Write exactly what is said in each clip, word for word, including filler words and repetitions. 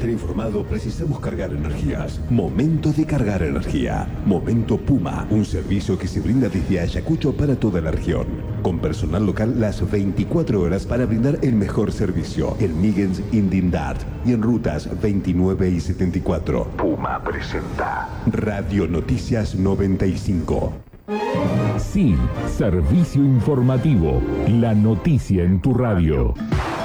estar informado, precisamos cargar energías. Momento de cargar energía. Momento Puma, un servicio que se brinda desde Ayacucho para toda la región. Con personal local las veinticuatro horas para brindar el mejor servicio. En Migens Indindad y en rutas veintinueve y setenta y cuatro. Puma presenta Radio Noticias noventa y cinco. Sí, servicio informativo. La noticia en tu radio.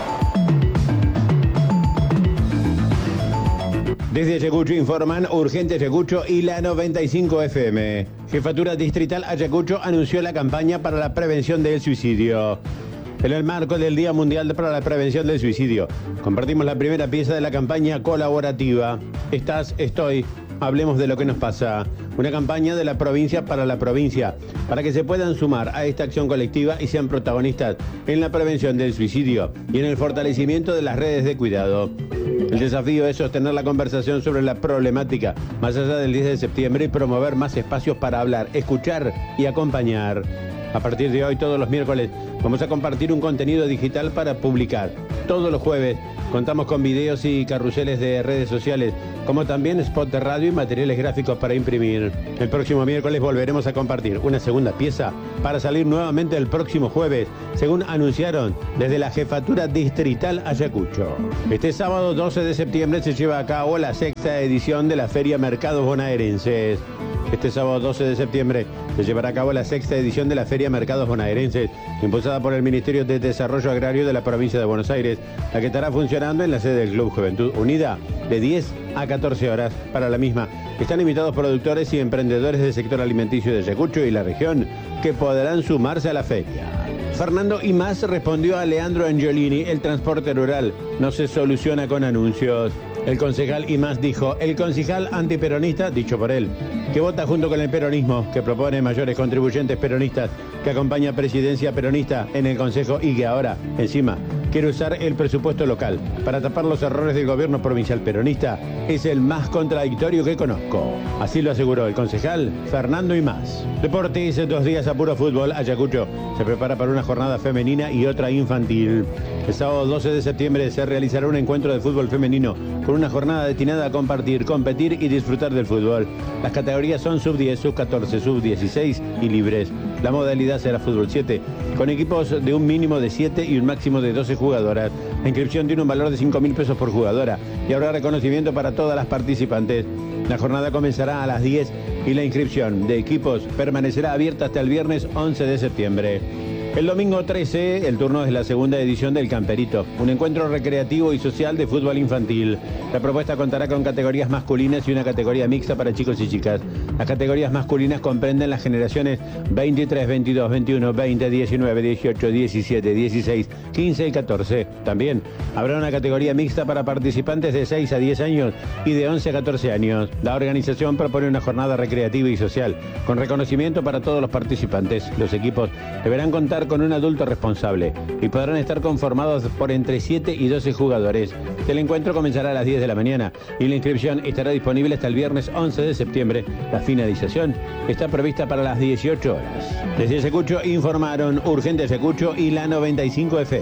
Desde Ayacucho informan Urgente Ayacucho y la noventa y cinco F M. Jefatura Distrital Ayacucho anunció la campaña para la prevención del suicidio. En el marco del Día Mundial para la Prevención del Suicidio, compartimos la primera pieza de la campaña colaborativa. Estás, estoy, hablemos de lo que nos pasa. Una campaña de la provincia para la provincia, para que se puedan sumar a esta acción colectiva y sean protagonistas en la prevención del suicidio y en el fortalecimiento de las redes de cuidado. El desafío es sostener la conversación sobre la problemática más allá del diez de septiembre y promover más espacios para hablar, escuchar y acompañar. A partir de hoy, todos los miércoles, vamos a compartir un contenido digital para publicar. Todos los jueves contamos con videos y carruseles de redes sociales, como también spot de radio y materiales gráficos para imprimir. El próximo miércoles volveremos a compartir una segunda pieza para salir nuevamente el próximo jueves, según anunciaron desde la Jefatura Distrital Ayacucho. Este sábado doce de septiembre se lleva a cabo la sexta edición de la Feria Mercados Bonaerenses. Este sábado doce de septiembre se llevará a cabo la sexta edición de la Feria Mercados Bonaerenses, impulsada por el Ministerio de Desarrollo Agrario de la provincia de Buenos Aires, la que estará funcionando en la sede del Club Juventud Unida de diez a catorce horas. Para la misma están invitados productores y emprendedores del sector alimenticio de Ayacucho y la región que podrán sumarse a la feria. Fernando Imaz respondió a Leandro Angiolini: el transporte rural no se soluciona con anuncios. El concejal Imaz dijo: el concejal antiperonista, dicho por él, que vota junto con el peronismo, que propone mayores contribuyentes peronistas, que acompaña presidencia peronista en el Consejo y que ahora, encima, quiere usar el presupuesto local para tapar los errores del gobierno provincial peronista, es el más contradictorio que conozco. Así lo aseguró el concejal Fernando Imaz. Deportes, dos días a puro fútbol. Ayacucho se prepara para una jornada femenina y otra infantil. El sábado doce de septiembre se realizará un encuentro de fútbol femenino con una jornada destinada a compartir, competir y disfrutar del fútbol. Las categorías son sub diez, sub catorce, sub dieciséis y libres. La modalidad será fútbol siete, con equipos de un mínimo de siete y un máximo de doce jugadoras. La inscripción tiene un valor de cinco mil pesos por jugadora y habrá reconocimiento para todas las participantes. La jornada comenzará a las diez y la inscripción de equipos permanecerá abierta hasta el viernes once de septiembre. El domingo trece, el turno es la segunda edición del Camperito, un encuentro recreativo y social de fútbol infantil. La propuesta contará con categorías masculinas y una categoría mixta para chicos y chicas. Las categorías masculinas comprenden las generaciones veintitrés, veintidós, veintiuno, veinte, diecinueve, dieciocho, diecisiete, dieciséis, quince y catorce. También habrá una categoría mixta para participantes de seis a diez años y de once a catorce años. La organización propone una jornada recreativa y social, con reconocimiento para todos los participantes. Los equipos deberán contar con un adulto responsable y podrán estar conformados por entre siete y doce jugadores. El encuentro comenzará a las diez de la mañana y la inscripción estará disponible hasta el viernes once de septiembre. La finalización está prevista para las dieciocho horas. Desde Ayacucho informaron Urgente Ayacucho y la noventa y cinco F M.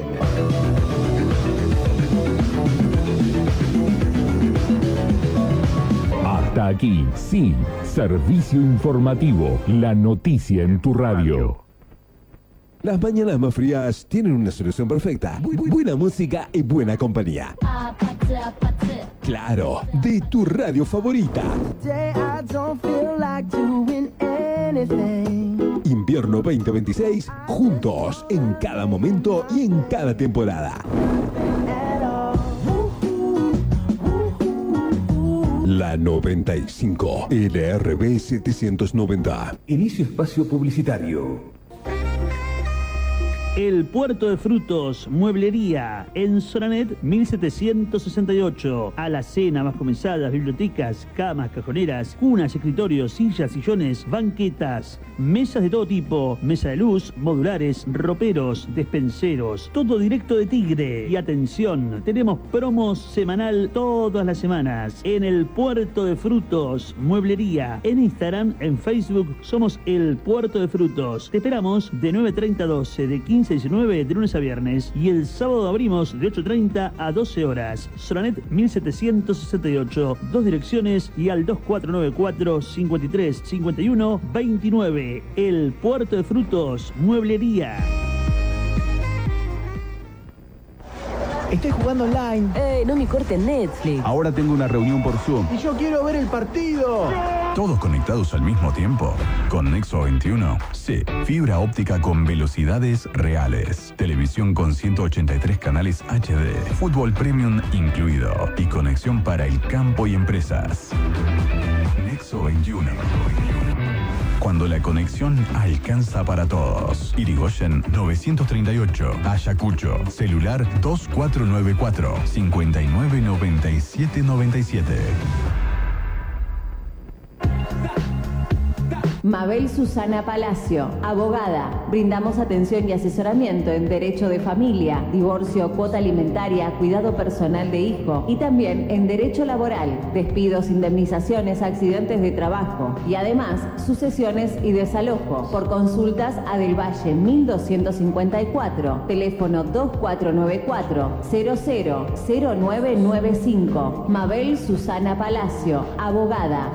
Hasta aquí, sí, servicio informativo, la noticia en tu radio. Las mañanas más frías tienen una solución perfecta. Bu- bu- buena música y buena compañía. Claro, de tu radio favorita. Invierno veinte veintiséis, juntos, en cada momento y en cada temporada. La noventa y cinco, L R B setecientos noventa. Inicio espacio publicitario. El Puerto de Frutos, Mueblería, en Soranet mil setecientos sesenta y ocho. Alacena, más comezadas, bibliotecas, camas, cajoneras, cunas, escritorios, sillas, sillones, banquetas, mesas de todo tipo, mesa de luz, modulares, roperos, despenseros, todo directo de Tigre. Y atención, tenemos promos semanal todas las semanas en el Puerto de Frutos, Mueblería. En Instagram, en Facebook, somos el Puerto de Frutos. Te esperamos de nueve treinta a doce, de quince quince a diecinueve de lunes a viernes y el sábado abrimos de ocho treinta a doce horas. Soranet mil setecientos sesenta y ocho, dos direcciones y al dos cuatro nueve cuatro, cincuenta y tres, cincuenta y uno, veintinueve. El Puerto de Frutos, Mueblería. Estoy jugando online. Eh, no me corten Netflix. Ahora tengo una reunión por Zoom. Y yo quiero ver el partido. ¿Todos conectados al mismo tiempo? ¿Con Nexo veintiuno? Sí. Fibra óptica con velocidades reales. Televisión con ciento ochenta y tres canales H D. Fútbol Premium incluido. Y conexión para el campo y empresas. Nexo veintiuno. Cuando la conexión alcanza para todos. Irigoyen novecientos treinta y ocho. Ayacucho. Celular dos cuatro nueve cuatro, cinco nueve nueve siete nueve siete. Mabel Susana Palacio, abogada. Brindamos atención y asesoramiento en derecho de familia, divorcio, cuota alimentaria, cuidado personal de hijo y también en derecho laboral, despidos, indemnizaciones, accidentes de trabajo y además sucesiones y desalojo. Por consultas a Del Valle mil doscientos cincuenta y cuatro, teléfono dos cuatro nueve cuatro, cero cero cero nueve nueve cinco. Mabel Susana Palacio, abogada.